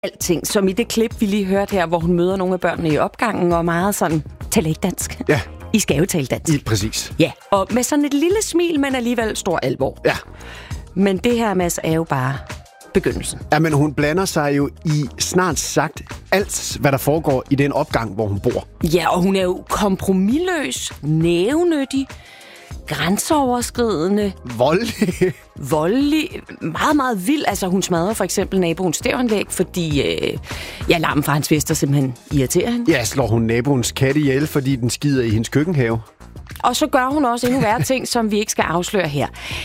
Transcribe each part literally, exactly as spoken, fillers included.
alting, som i det klip, vi lige hørte her, hvor hun møder nogle af børnene i opgangen, og meget sådan, taler ikke dansk. Ja. I skal jo tale dansk. I, præcis. Ja, og med sådan et lille smil, men alligevel stor alvor. Ja. Men det her, Mads, er jo bare begyndelsen. Ja, men hun blander sig jo i snart sagt alt, hvad der foregår i den opgang, hvor hun bor. Ja, og hun er jo kompromisløs, nævnyttig, grænseoverskridende, Voldelig. voldelig, meget, meget vild. Altså, hun smadrer for eksempel naboens stævanlæg, fordi øh, ja, lammen fra hans fester simpelthen irriterer hende. Ja, slår hun naboens kat ihjel, fordi den skider i hendes køkkenhave. Og så gør hun også endnu værre ting, som vi ikke skal afsløre her.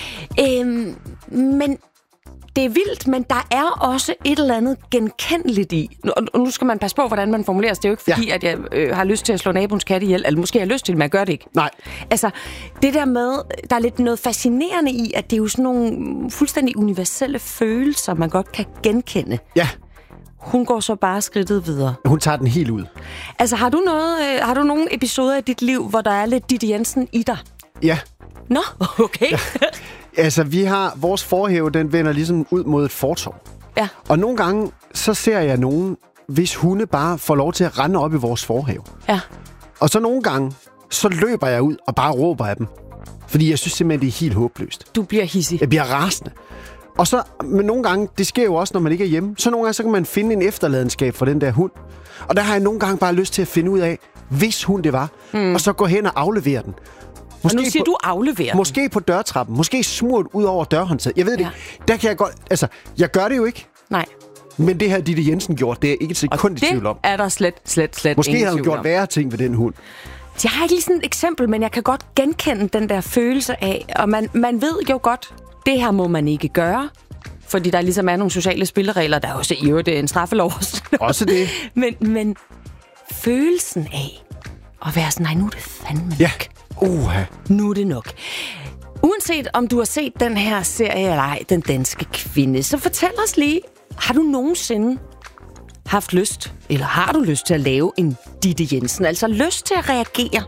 Øhm, men det er vildt, men der er også et eller andet genkendeligt i. Og nu skal man passe på, hvordan man formulerer det. Det er jo ikke fordi, ja. at jeg øh, har lyst til at slå naboens kat ihjel, eller måske har jeg lyst til det, men jeg gør det ikke. Nej. Altså, det der med, der er lidt noget fascinerende i, at det er jo sådan nogle fuldstændig universelle følelser, man godt kan genkende. Ja. Hun går så bare skridtet videre. Hun tager den helt ud. Altså, har du noget, øh, har du nogle episoder i dit liv, hvor der er lidt Ditte Jensen i dig? Ja. Nå, okay. Ja. Altså, vi har... Vores forhave, den vender ligesom ud mod et fortov. Ja. Og nogle gange, så ser jeg nogen, hvis hunde bare får lov til at rende op i vores forhave. Ja. Og så nogle gange, så løber jeg ud og bare råber af dem. Fordi jeg synes simpelthen, det er helt håbløst. Du bliver hissig. Jeg bliver rasende. Og så, men nogle gange, det sker jo også, når man ikke er hjemme, så nogle gange, så kan man finde en efterladenskab for den der hund. Og der har jeg nogle gange bare lyst til at finde ud af, hvis hund det var, hmm. og så gå hen og aflevere den. Måske og nu siger på, du aflevere Måske den. På dørtrappen, måske smurt ud over dørhåndtaget. Jeg ved det ja. Der kan jeg godt, altså, jeg gør det jo ikke. Nej. Men det her Ditte Jensen gjorde, det er ikke et sekund i tvivl om. det er der slet, slet, slet måske ingen har hun gjort om. værre ting ved den hund. Jeg har ikke lige sådan et eksempel, men jeg kan godt genkende den der følelse af, og man, man ved jo godt, det her må man ikke gøre. Fordi der ligesom er nogle sociale spilleregler, der er også i øvrigt en straffelov. Også det. men, men følelsen af at være sådan, nej, nu er det fandme ja. nok. Uha. Nu er det nok. Uanset om du har set den her serie eller ej, Den Danske Kvinde, så fortæl os lige, har du nogensinde haft lyst, eller har du lyst til at lave en Ditte Jensen? Altså lyst til at reagere.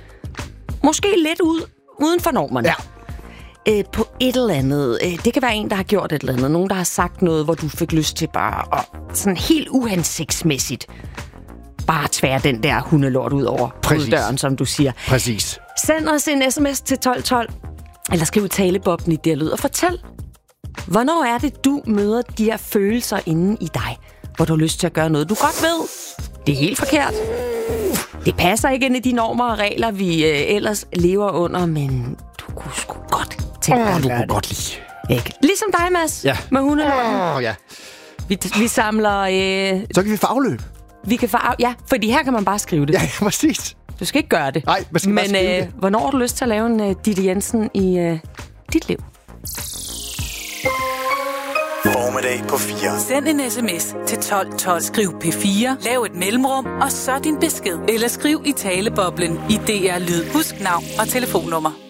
Måske lidt ud, uden for normerne. Ja. Øh, på et eller andet. Øh, det kan være en, der har gjort et eller andet. Nogen, der har sagt noget, hvor du fik lyst til bare at sådan helt uhensigtsmæssigt bare tvære den der hundelort ud over døren, som du siger. Præcis. Send os en sms til tolv tolv, eller skriv talebobben i dialyd og fortæl, hvornår er det, du møder de her følelser inde i dig, hvor du har lyst til at gøre noget, du godt ved, det er helt forkert. Det passer ikke ind i de normer og regler, vi øh, ellers lever under, men du kunne sgu godt tænke dig oh, at du lære kunne det. godt lide. Ikke? Ligesom dig, Mads, ja. med hundelorten. Oh, ja. vi, vi samler... Øh, Så kan vi få afløb. Vi kan få af, ja, fordi her kan man bare skrive det. Ja, ja, præcis. Du skal ikke gøre det. Nej, man skal Men bare skrive øh, det. hvornår har du lyst til at lave en uh, Ditte Jensen i uh, dit liv? Formiddag på fire. Send en sms til tolv tolv. Skriv P fire. Lav et mellemrum, og så din besked. Eller skriv i taleboblen i D R Lyd. Husk navn og telefonnummer.